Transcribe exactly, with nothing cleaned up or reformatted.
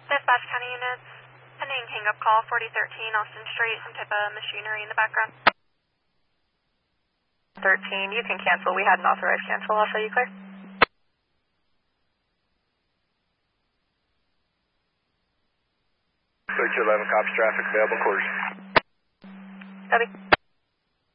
Dispatch County units, pending hang-up call, forty thirteen Austin Street, some type of machinery in the background. thirteen, you can cancel. We had an authorized cancel. I'll show you clear. Search eleven, cops traffic, available quarters. Copy.